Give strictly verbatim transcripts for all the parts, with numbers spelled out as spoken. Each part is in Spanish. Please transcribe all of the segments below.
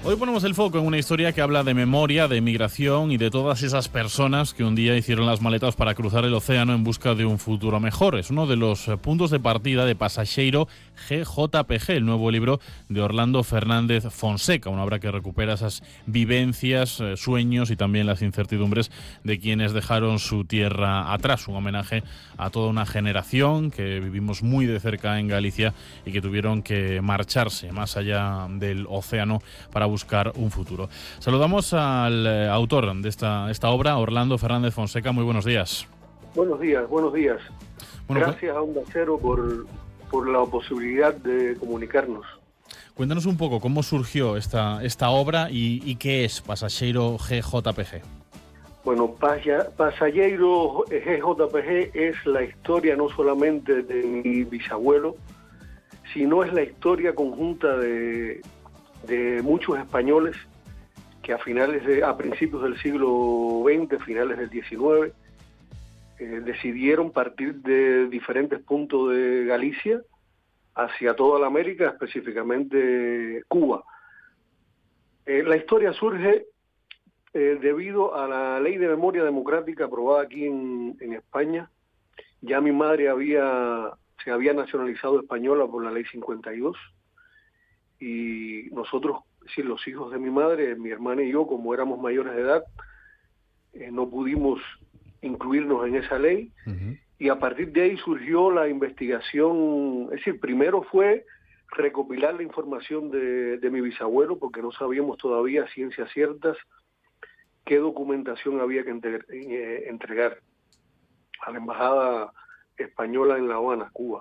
Hoy ponemos el foco en una historia que habla de memoria, de migración y de todas esas personas que un día hicieron las maletas para cruzar el océano en busca de un futuro mejor. Es uno de los puntos de partida de Pasaxeiro G J P G, el nuevo libro de Orlando Fernández Fonseca, una obra que recupera esas vivencias, sueños y también las incertidumbres de quienes dejaron su tierra atrás. Un homenaje a toda una generación que vivimos muy de cerca en Galicia y que tuvieron que marcharse más allá del océano para buscar un futuro. Saludamos al eh, autor de esta, esta obra, Orlando Fernández Fonseca. Muy buenos días. Buenos días, buenos días. Bueno, Gracias a Onda Cero por, por la posibilidad de comunicarnos. Cuéntanos un poco cómo surgió esta, esta obra y, y qué es Pasaxeiro G J P G. Bueno, Pasaxeiro G J P G es la historia no solamente de mi bisabuelo, sino es la historia conjunta de, de muchos españoles que a finales de, a principios del siglo veinte, finales del diecinueve, eh, decidieron partir de diferentes puntos de Galicia hacia toda la América, específicamente Cuba. Eh, la historia surge eh, debido a la Ley de Memoria Democrática aprobada aquí en, en España. Ya mi madre había se había nacionalizado española por la Ley cincuenta y dos, y nosotros, es decir, los hijos de mi madre, mi hermana y yo, como éramos mayores de edad, eh, no pudimos incluirnos en esa ley. Uh-huh. Y a partir de ahí surgió la investigación. Es decir, primero fue recopilar la información de, de mi bisabuelo, porque no sabíamos todavía a ciencias ciertas qué documentación había que entre, eh, entregar a la embajada española en La Habana, Cuba.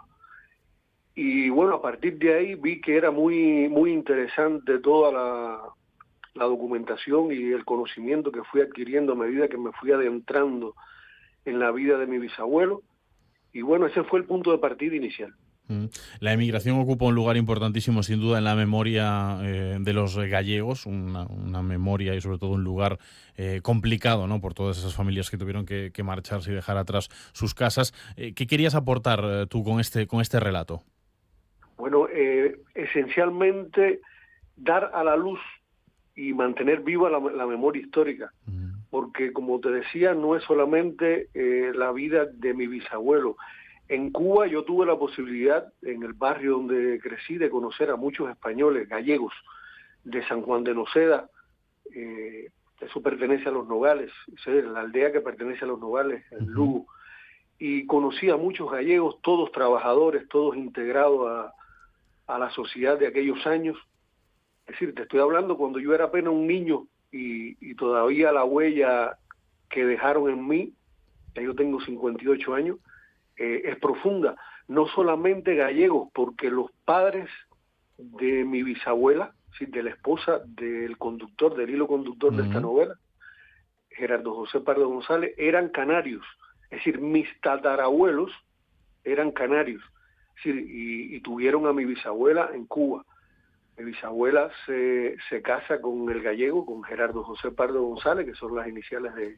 Y bueno, a partir de ahí vi que era muy muy interesante toda la, la documentación y el conocimiento que fui adquiriendo a medida que me fui adentrando en la vida de mi bisabuelo. Y bueno, ese fue el punto de partida inicial. La emigración ocupa un lugar importantísimo, sin duda, en la memoria eh, de los gallegos, una, una memoria y sobre todo un lugar eh, complicado, ¿no?, por todas esas familias que tuvieron que, que marcharse y dejar atrás sus casas. Eh, ¿Qué querías aportar eh, tú con este, con este relato? Bueno, eh, esencialmente dar a la luz y mantener viva la, la memoria histórica, uh-huh. porque como te decía, no es solamente eh, la vida de mi bisabuelo. En Cuba yo tuve la posibilidad, en el barrio donde crecí, de conocer a muchos españoles, gallegos, de San Juan de Noceda. Eh, eso pertenece a Los Nogales, es la aldea que pertenece a Los Nogales, en Lugo. Y conocí a muchos gallegos, todos trabajadores, todos integrados a, a la sociedad de aquellos años. Es decir, te estoy hablando cuando yo era apenas un niño y, y todavía la huella que dejaron en mí, ya yo tengo cincuenta y ocho años, Eh, es profunda. No solamente gallegos, porque los padres de mi bisabuela, sí, de la esposa del conductor, del hilo conductor uh-huh. de esta novela, Gerardo José Pardo González, eran canarios. Es decir, mis tatarabuelos eran canarios. Es decir, y, y tuvieron a mi bisabuela en Cuba. Mi bisabuela se, se casa con el gallego, con Gerardo José Pardo González, que son las iniciales de,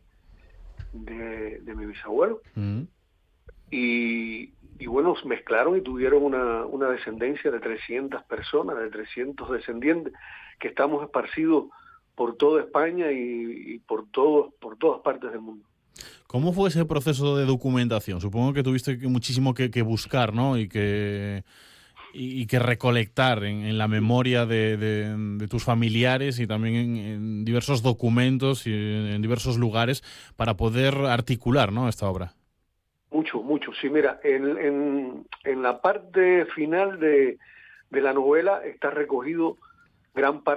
de, de mi bisabuelo. Uh-huh. Y, y bueno, mezclaron y tuvieron una, una descendencia de trescientas personas, de trescientos descendientes, que estamos esparcidos por toda España y, y por, todo, por todas partes del mundo. ¿Cómo fue ese proceso de documentación? Supongo que tuviste muchísimo que, que buscar, ¿no? Y que, y, y que recolectar en, en la memoria de, de, de tus familiares y también en, en diversos documentos y en diversos lugares para poder articular, ¿no?, esta obra. Mucho, mucho. Sí, mira, en, en, en la parte final de, de la novela está recogido gran parte